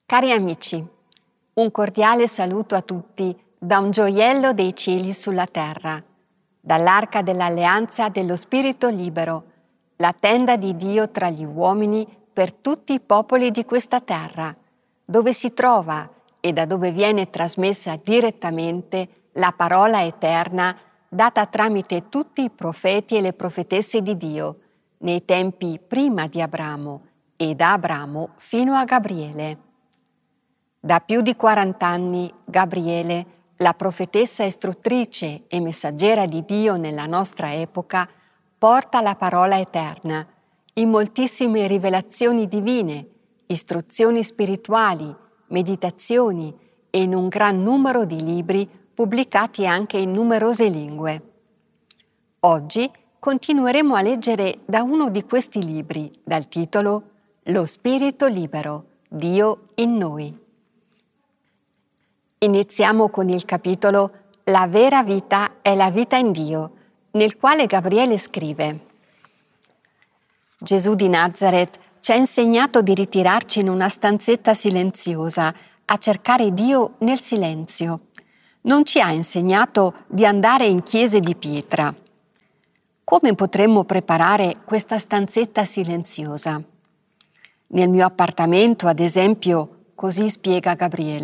Cari amici, un cordiale saluto a tutti da un gioiello dei cieli sulla terra, dall'Arca dell'Alleanza dello Spirito Libero, la tenda di Dio tra gli uomini per tutti i popoli di questa terra, dove si trova e da dove viene trasmessa direttamente la parola eterna data tramite tutti i profeti e le profetesse di Dio, nei tempi prima di Abramo e da Abramo fino a Gabriele. Da più di 40 anni Gabriele, la profetessa istruttrice e messaggera di Dio nella nostra epoca, porta la parola eterna in moltissime rivelazioni divine, istruzioni spirituali, meditazioni e in un gran numero di libri pubblicati anche in numerose lingue. Oggi continueremo a leggere da uno di questi libri dal titolo Lo Spirito Libero, Dio in noi. Iniziamo con il capitolo La vera vita è la vita in Dio, nel quale Gabriele scrive: Gesù di Nazaret ci ha insegnato di ritirarci in una stanzetta silenziosa, a cercare Dio nel silenzio. Non ci ha insegnato di andare in chiese di pietra. Come potremmo preparare questa stanzetta silenziosa? Nel mio appartamento, ad esempio, così spiega Gabriele,